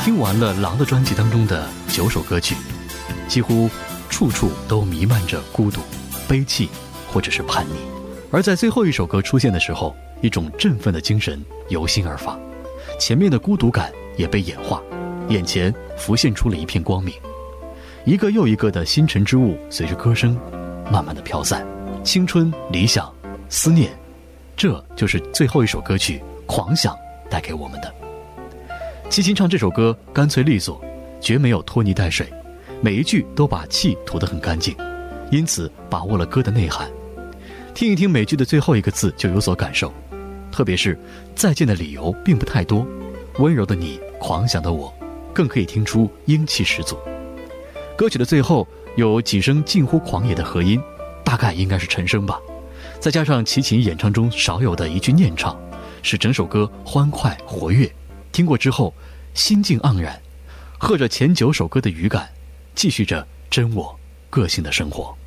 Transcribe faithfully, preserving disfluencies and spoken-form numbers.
听完了狼的专辑当中的九首歌曲，几乎处处都弥漫着孤独、悲戚或者是叛逆。而在最后一首歌出现的时候，一种振奋的精神由心而发，前面的孤独感也被演化，眼前浮现出了一片光明。一个又一个的星辰之物随着歌声慢慢的飘散，青春、理想、思念，这就是最后一首歌曲《狂想》带给我们的。齐秦唱这首歌干脆利索，绝没有拖泥带水，每一句都把气吐得很干净，因此把握了歌的内涵。听一听每句的最后一个字就有所感受，特别是再见的理由并不太多，温柔的你，狂想的我，更可以听出英气十足。歌曲的最后有几声近乎狂野的和音，大概应该是陈升吧，再加上齐秦演唱中少有的一句念唱，使整首歌欢快活跃。听过之后心境盎然，和着前九首歌的语感，继续着真我个性的生活。